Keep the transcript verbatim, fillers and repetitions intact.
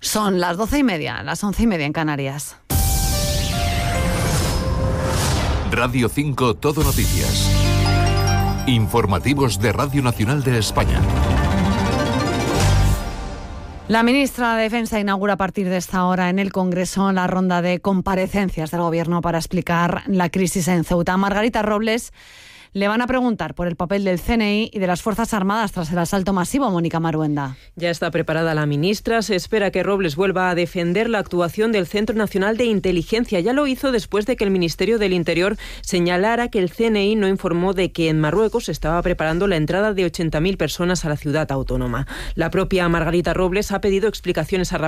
Son las doce y media, las once y media en Canarias. Radio cinco Todo Noticias. Informativos de Radio Nacional de España. La ministra de Defensa inaugura a partir de esta hora en el Congreso la ronda de comparecencias del Gobierno para explicar la crisis en Ceuta. A Margarita Robles le van a preguntar por el papel del C N I y de las Fuerzas Armadas tras el asalto masivo. Mónica Maruenda. Ya está preparada la ministra. Se espera que Robles vuelva a defender la actuación del Centro Nacional de Inteligencia. Ya lo hizo después de que el Ministerio del Interior señalara que el C N I no informó de que en Marruecos se estaba preparando la entrada de ochenta mil personas a la ciudad autónoma. La propia Margarita Robles ha pedido explicaciones a